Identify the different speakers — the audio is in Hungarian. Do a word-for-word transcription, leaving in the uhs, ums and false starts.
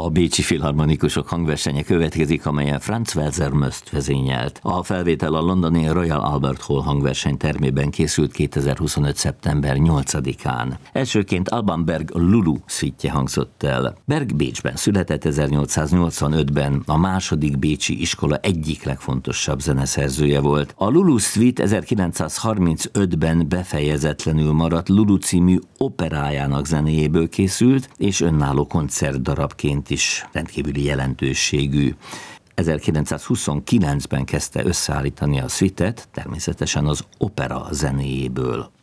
Speaker 1: A Bécsi Filharmonikusok hangversenye következik, amelyen Franz Welser Möst vezényelt. A felvétel a londoni Royal Albert Hall hangverseny termében készült kétezer-huszonöt. szeptember nyolcadikán. Elsőként Alban Berg Lulu szvítje hangzott el. Berg Bécsben született ezernyolcszáznyolcvanötben, a második bécsi iskola egyik legfontosabb zeneszerzője volt. A Lulu szvít ezerkilencszázharmincötben befejezetlenül maradt Lulu című operájának zenéjéből készült, és önálló koncertdarabként is rendkívüli jelentőségű. ezerkilencszázhuszonkilencben kezdte összeállítani a szvitet, természetesen az opera zenéjéből.